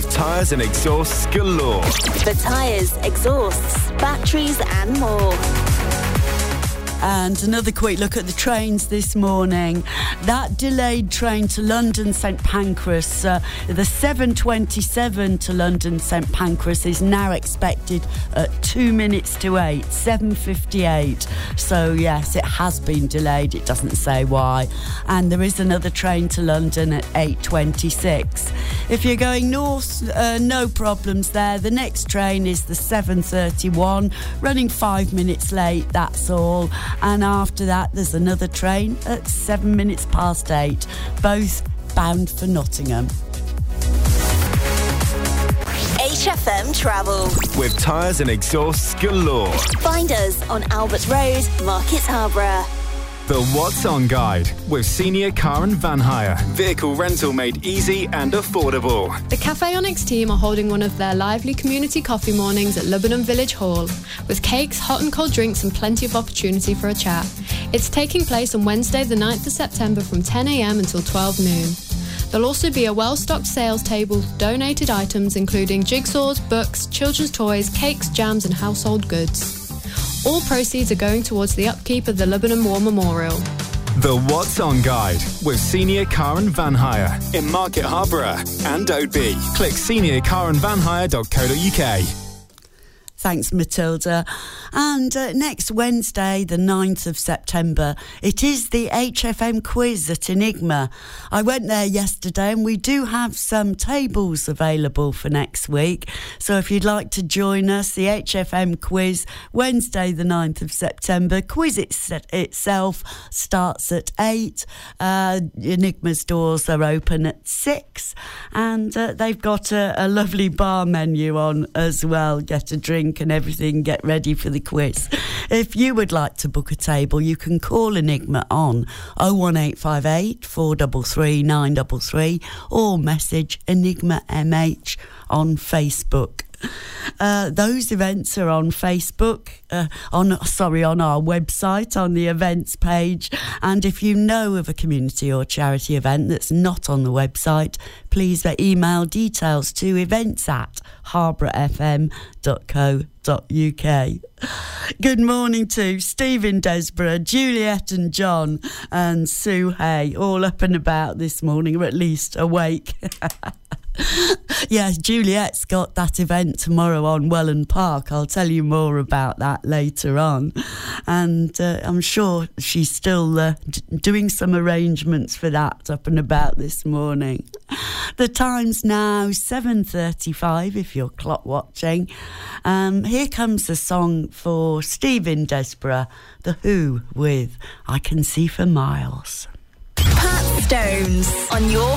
with tyres and exhausts galore. For tyres, exhausts, batteries and more. And another quick look at the trains this morning. That delayed train to London St Pancras, the 7:27 to London St Pancras is now expected at 2 minutes to 8, 7:58. So yes, it has been delayed. It doesn't say why. And there is another train to London at 8:26. If you're going north, no problems there. The next train is the 7:31, running 5 minutes late, that's all. And after that, there's another train at 7 minutes past 8, both bound for Nottingham. HFM Travel. With tyres and exhausts galore. Find us on Albert Road, Market Harborough. The What's On Guide with Senior Car and Van Hire. Vehicle rental made easy and affordable. The Cafe Onyx team are holding one of their lively community coffee mornings at Lebanon Village Hall, with cakes, hot and cold drinks and plenty of opportunity for a chat. It's taking place on Wednesday the 9th of September from 10 a.m. until 12 noon. There'll also be a well-stocked sales table with donated items including jigsaws, books, children's toys, cakes, jams and household goods. All proceeds are going towards the upkeep of the Lebanon War Memorial. The What's On Guide with Senior Car and Van Hire in Market Harborough and Oadby. Click seniorcarandvanhire.co.uk. Thanks, Matilda. And next Wednesday, the 9th of September, it is the HFM quiz at Enigma. I went there yesterday and we do have some tables available for next week. So if you'd like to join us, the HFM quiz, Wednesday, the 9th of September. Quiz itself starts at 8. Enigma's doors are open at 6. And they've got a lovely bar menu on as well. Get a drink and everything, get ready for the quiz. If you would like to book a table, you can call Enigma on 01858 433 933 or message Enigma MH on Facebook. Those events are on Facebook, on our website, on the events page. And if you know of a community or charity event that's not on the website, please email details to events@harbourfm.co.uk. Good morning to Steve in Desborough, Juliet and John and Sue Hay, all up and about this morning, or at least awake. Yes, Juliet's got that event tomorrow on Welland Park. I'll tell you more about that later on. And I'm sure she's still doing some arrangements for that up and about this morning. The time's now 7:35 if you're clock watching. Here comes the song for Steve in Desborough, The Who with I Can See for Miles. Pat Stones on your